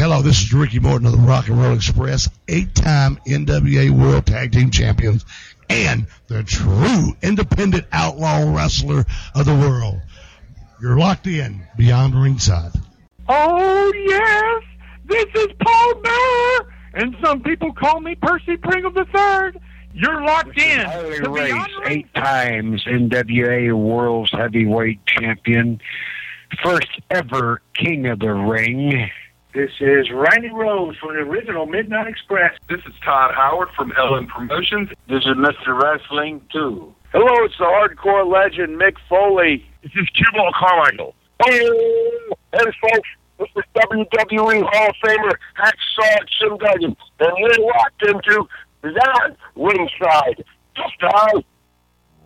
Hello, this is Ricky Morton of the Rock and Roll Express, 8-time NWA World Tag Team Champions, and the true independent outlaw wrestler of the world. You're locked in Beyond Ringside. Oh, yes, this is Paul Bearer, and some people call me Percy Pringle III. You're locked in to Race, 8 times NWA World's Heavyweight Champion, first ever King of the Ring. This is Randy Rose from the original Midnight Express. This is Todd Howard from LM Promotions. This is Mr. Wrestling 2. Hello, it's the hardcore legend, Mick Foley. This is Q-Ball Carmichael. Hey, folks, this is WWE Hall of Famer Hacksaw Jim Duggan, and you're locked into Beyond Ringside. Just